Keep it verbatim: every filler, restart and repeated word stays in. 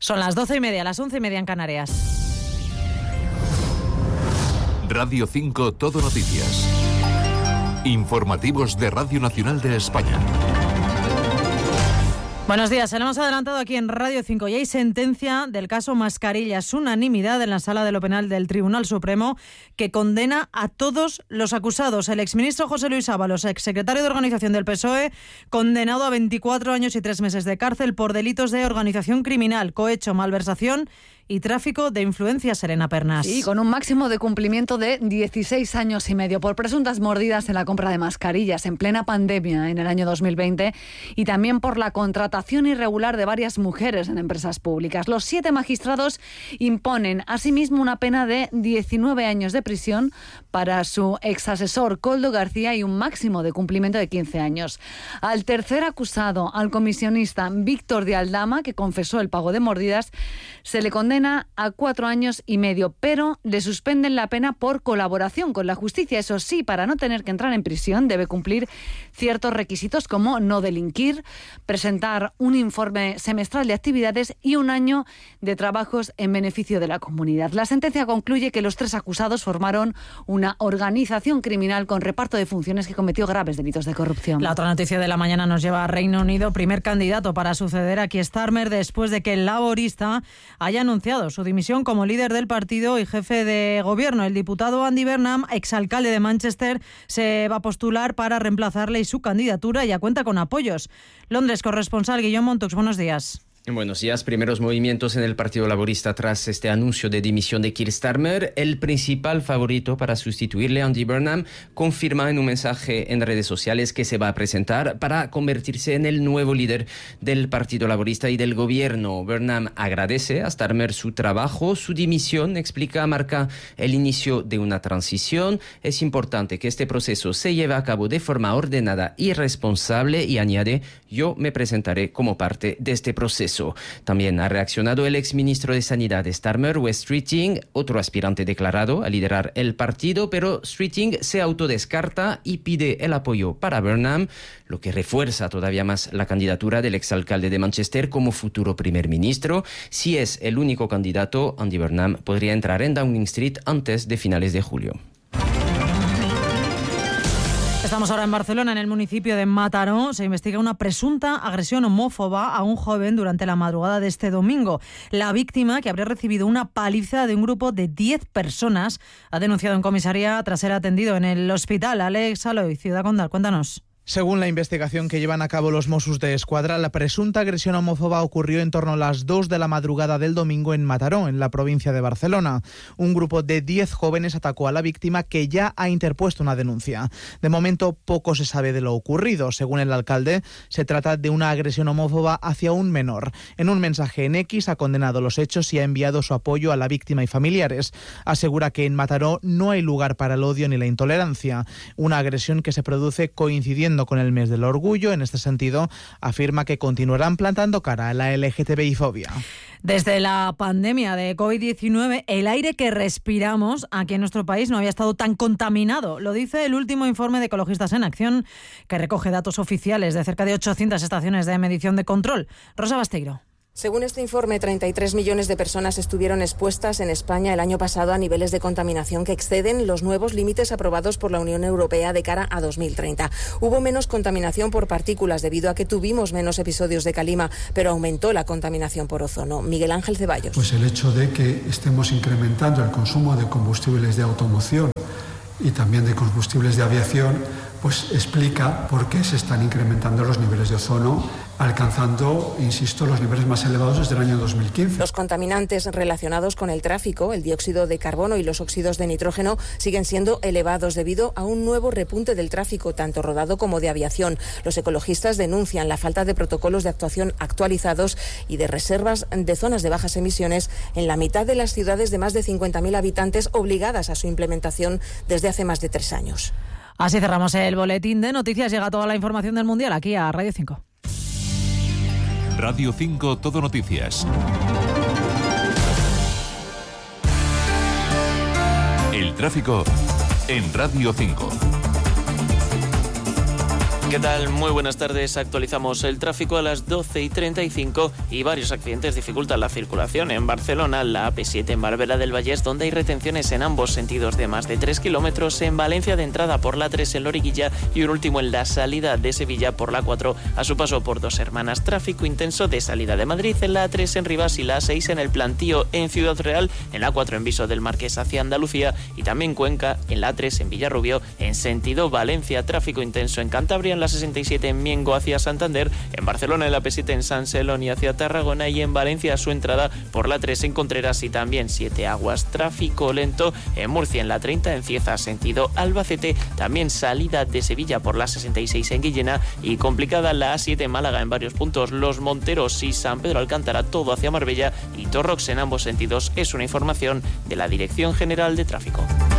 Son las doce y media, las once y media en Canarias. Radio cinco Todo Noticias. Informativos de Radio Nacional de España. Buenos días, se lo hemos adelantado aquí en Radio cinco y hay sentencia del caso Mascarillas, unanimidad en la Sala de lo Penal del Tribunal Supremo que condena a todos los acusados. El exministro José Luis Ábalos, exsecretario de Organización del P S O E, condenado a veinticuatro años y tres meses de cárcel por delitos de organización criminal, cohecho, malversación y tráfico de influencias. Serena Pernas. Sí, con un máximo de cumplimiento de dieciséis años y medio por presuntas mordidas en la compra de mascarillas en plena pandemia en el año dos mil veinte y también por la contratación irregular de varias mujeres en empresas públicas. Los siete magistrados imponen asimismo una pena de diecinueve años de prisión para su exasesor Koldo García y un máximo de cumplimiento de quince años. Al tercer acusado, al comisionista Víctor de Aldama, que confesó el pago de mordidas, se le condena a cuatro años y medio, pero le suspenden la pena por colaboración con la justicia. Eso sí, para no tener que entrar en prisión debe cumplir ciertos requisitos como no delinquir, presentar un informe semestral de actividades y un año de trabajos en beneficio de la comunidad. La sentencia concluye que los tres acusados formaron una organización criminal con reparto de funciones que cometió graves delitos de corrupción. La otra noticia de la mañana nos lleva a Reino Unido. Primer candidato para suceder a Keir Starmer después de que el laborista haya anunciado su dimisión como líder del partido y jefe de gobierno. El diputado Andy Burnham, exalcalde de Manchester, se va a postular para reemplazarle y su candidatura ya cuenta con apoyos. Londres, corresponsal Guillaume Montux, buenos días. Buenos días. Primeros movimientos en el Partido Laborista tras este anuncio de dimisión de Keir Starmer. El principal favorito para sustituirle, Andy Burnham, confirma en un mensaje en redes sociales que se va a presentar para convertirse en el nuevo líder del Partido Laborista y del gobierno. Burnham agradece a Starmer su trabajo. Su dimisión, explica, marca el inicio de una transición. Es importante que este proceso se lleve a cabo de forma ordenada y responsable y añade, yo me presentaré como parte de este proceso. También ha reaccionado el exministro de Sanidad Starmer, Wes Streeting, otro aspirante declarado a liderar el partido, pero Streeting se autodescarta y pide el apoyo para Burnham, lo que refuerza todavía más la candidatura del exalcalde de Manchester como futuro primer ministro. Si es el único candidato, Andy Burnham podría entrar en Downing Street antes de finales de julio. Estamos ahora en Barcelona, en el municipio de Mataró. Se investiga una presunta agresión homófoba a un joven durante la madrugada de este domingo. La víctima, que habría recibido una paliza de un grupo de diez personas, ha denunciado en comisaría tras ser atendido en el hospital. Alex Aloy, Ciudad Condal, cuéntanos. Según la investigación que llevan a cabo los Mossos de Escuadra, la presunta agresión homófoba ocurrió en torno a las dos de la madrugada del domingo en Mataró, en la provincia de Barcelona. Un grupo de diez jóvenes atacó a la víctima, que ya ha interpuesto una denuncia. De momento, poco se sabe de lo ocurrido. Según el alcalde, se trata de una agresión homófoba hacia un menor. En un mensaje en X ha condenado los hechos y ha enviado su apoyo a la víctima y familiares. Asegura que en Mataró no hay lugar para el odio ni la intolerancia. Una agresión que se produce coincidiendo con el mes del orgullo. En este sentido, afirma que continuarán plantando cara a la L G T B I fobia. Desde la pandemia de covid diecinueve, el aire que respiramos aquí en nuestro país no había estado tan contaminado. Lo dice el último informe de Ecologistas en Acción, que recoge datos oficiales de cerca de ochocientas estaciones de medición de control. Rosa Basteiro. Según este informe, treinta y tres millones de personas estuvieron expuestas en España el año pasado a niveles de contaminación que exceden los nuevos límites aprobados por la Unión Europea de cara a dos mil treinta. Hubo menos contaminación por partículas debido a que tuvimos menos episodios de calima, pero aumentó la contaminación por ozono. Miguel Ángel Ceballos. Pues el hecho de que estemos incrementando el consumo de combustibles de automoción y también de combustibles de aviación, pues explica por qué se están incrementando los niveles de ozono, alcanzando, insisto, los niveles más elevados desde el año dos mil quince. Los contaminantes relacionados con el tráfico, el dióxido de carbono y los óxidos de nitrógeno, siguen siendo elevados debido a un nuevo repunte del tráfico, tanto rodado como de aviación. Los ecologistas denuncian la falta de protocolos de actuación actualizados y de reservas de zonas de bajas emisiones en la mitad de las ciudades de más de cincuenta mil habitantes, obligadas a su implementación desde hace más de tres años. Así cerramos el boletín de noticias. Llega toda la información del Mundial aquí a Radio cinco. Radio cinco Todo Noticias. El tráfico en Radio cinco. ¿Qué tal? Muy buenas tardes. Actualizamos el tráfico a las doce y treinta y cinco y varios accidentes dificultan la circulación. En Barcelona, la A P siete en Barberà del Vallès, donde hay retenciones en ambos sentidos de más de tres kilómetros. En Valencia, de entrada por la tres en Loriguilla y un último en la salida de Sevilla por la cuatro a su paso por Dos Hermanas. Tráfico intenso de salida de Madrid en la A tres en Rivas y la A seis en el Plantío en Ciudad Real, en la A cuatro en Viso del Marqués hacia Andalucía y también Cuenca en la A tres en Villarrubio en sentido Valencia. Tráfico intenso en Cantabria en la sesenta y siete en Miengo hacia Santander, en Barcelona en la A P siete en San Celoni hacia Tarragona y en Valencia a su entrada por la tres en Contreras y también Siete Aguas. Tráfico lento en Murcia en la treinta en Cieza sentido Albacete, también salida de Sevilla por la sesenta y seis en Guillena y complicada la A siete en Málaga en varios puntos. Los Monteros y San Pedro Alcántara todo hacia Marbella y Torrox en ambos sentidos. Es una información de la Dirección General de Tráfico.